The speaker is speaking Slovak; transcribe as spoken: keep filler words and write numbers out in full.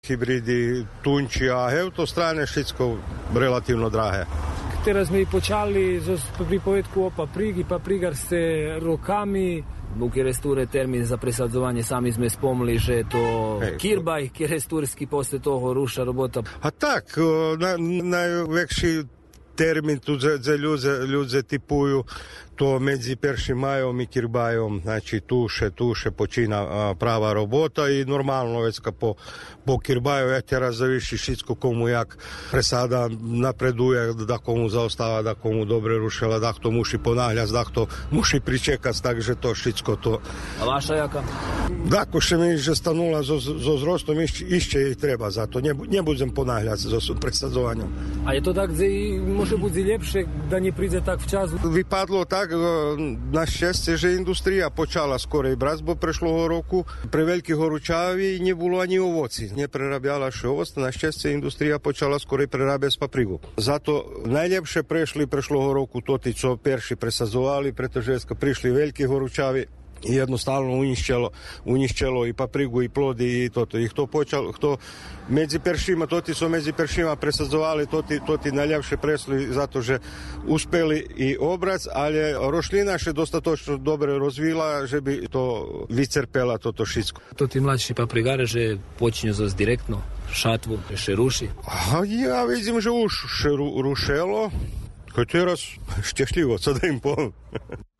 Hybridi tunči, a hev to strane všetko relatívno drahé. Teraz sme počali zo pripovedku o paprigi. Paprigar ste rokami. U Keresture termin za presadzovanje sami sme spomli, že je to hey, kirbaj keresturski, posle toho ruša robota. A tak, na, najväčší termin tu za, za ľudze, ľudze typujú to medzi prvým majom i kirbajom, znači tuše, tuše počína prava robota i normalno vecka po, po kirbaju, ja teraz zaviši všetko komu jak presada napreduje, da komu zaostava, da komu dobre rušela, da to muši ponahľať, da to muši pričekať, takže to všetko to. A vaša jaka? Dako še mi že stanula so, so zrostom, išće, išće jej treba za to, nebudem ponahľať so presadzovanjem. A je to tak, že môže byť lepšie, da ne príde tak včas? Vypadlo tak, na šťastie, že industrija počala skorej brať, bo prešlого roku pre veľkých horúčaví nebolo ani ovoci. Neprerabjala še ovoc, na šťastie industrija počala skorej prerabiať paprigu. Zato najlepšie prešli prešlого roku toti, co perši presazovali, pretože prišli veľkí horúčaví i jednostavno unišćelo, unišćelo i paprigu i plodi i toto. I kto počal, kto medzi peršima, toti su medzi peršima presadzovali, toti, toti najljepše presli zato, že uspeli i obrac, ali rošlina še dostatočno dobro rozvila, že bi to vycerpela toto šitsko. To ti mladší paprigare, že počinju zos direktno šatvu, še ruši? A ja vidim, že už še ru, rušelo, ko teraz štešljivo, co da im poviem.